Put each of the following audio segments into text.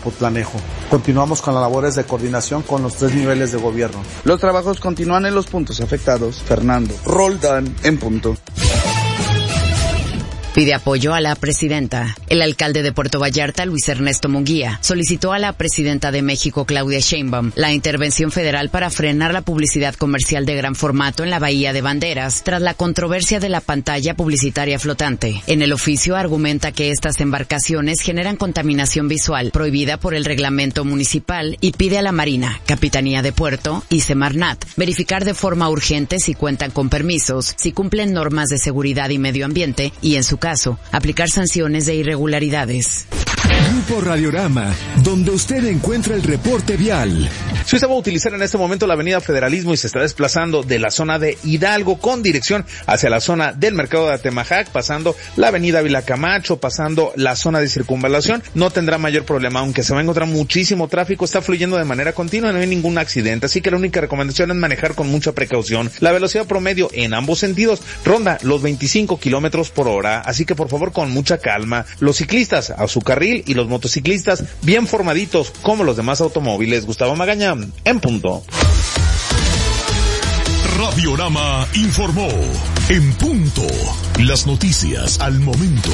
Zapotlanejo. Continuamos con las labores de coordinación con los 3 niveles de gobierno. Los trabajos continúan en los puntos afectados. Fernando Roldán, en punto. Pide apoyo a la presidenta. El alcalde de Puerto Vallarta, Luis Ernesto Munguía, solicitó a la presidenta de México, Claudia Sheinbaum, la intervención federal para frenar la publicidad comercial de gran formato en la Bahía de Banderas, tras la controversia de la pantalla publicitaria flotante. En el oficio argumenta que estas embarcaciones generan contaminación visual, prohibida por el reglamento municipal, y pide a la Marina, Capitanía de Puerto y Semarnat verificar de forma urgente si cuentan con permisos, si cumplen normas de seguridad y medio ambiente y, en su caso, aplicar sanciones de irregularidades. Grupo Radiorama, donde usted encuentra el reporte vial. Si usted va a utilizar en este momento la avenida Federalismo y se está desplazando de la zona de Hidalgo con dirección hacia la zona del mercado de Atemajac, pasando la avenida Ávila Camacho, pasando la zona de circunvalación, no tendrá mayor problema, aunque se va a encontrar muchísimo tráfico, está fluyendo de manera continua, no hay ningún accidente, así que la única recomendación es manejar con mucha precaución. La velocidad promedio en ambos sentidos ronda los 25 kilómetros por hora, así que por favor con mucha calma. Los ciclistas a su carril y los motociclistas bien formaditos como los demás automóviles. Gustavo Magaña, en punto. Radiorama informó, en punto, las noticias al momento.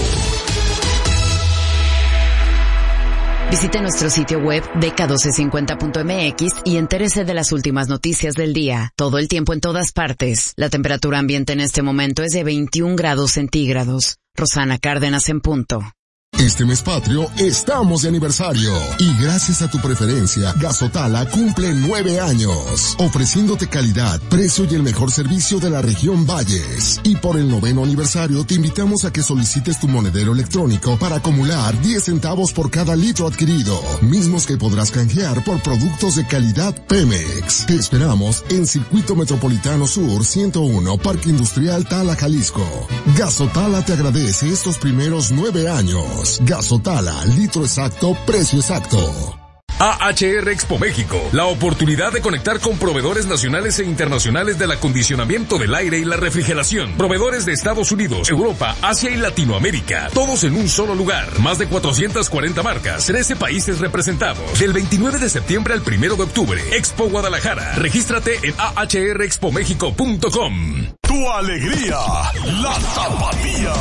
Visite nuestro sitio web dk1250.mx y entérese de las últimas noticias del día, todo el tiempo en todas partes. La temperatura ambiente en este momento es de 21 grados centígrados. Rosana Cárdenas, en punto. Este mes patrio estamos de aniversario y gracias a tu preferencia, Gasotala cumple 9 años, ofreciéndote calidad, precio y el mejor servicio de la región Valles. Y por el 9º aniversario te invitamos a que solicites tu monedero electrónico para acumular 10 centavos por cada litro adquirido, mismos que podrás canjear por productos de calidad Pemex. Te esperamos en Circuito Metropolitano Sur 101, Parque Industrial Tala, Jalisco. Gasotala te agradece estos primeros 9 años. Gasotala, litro exacto, precio exacto. AHR Expo México, la oportunidad de conectar con proveedores nacionales e internacionales del acondicionamiento del aire y la refrigeración. Proveedores de Estados Unidos, Europa, Asia y Latinoamérica, todos en un solo lugar. Más de 440 marcas, 13 países representados. Del 29 de septiembre al 1 de octubre, Expo Guadalajara. Regístrate en ahrexpomexico.com. Tu alegría, la tapatía.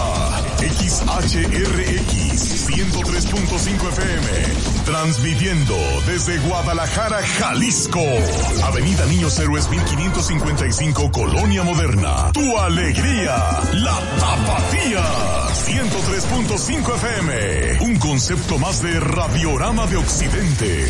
XHRX 103.5 FM. Transmitiendo desde Guadalajara, Jalisco. Avenida Niños Héroes 1555, Colonia Moderna. Tu alegría, la tapatía. 103.5 FM. Un concepto más de Radiorama de Occidente.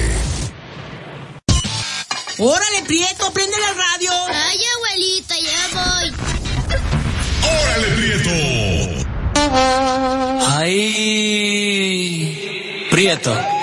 ¡Órale, Prieto! ¡Prende la radio! ¡Ay, abuelita, ya voy! ¡Órale, Prieto! ¡Ay, Prieto!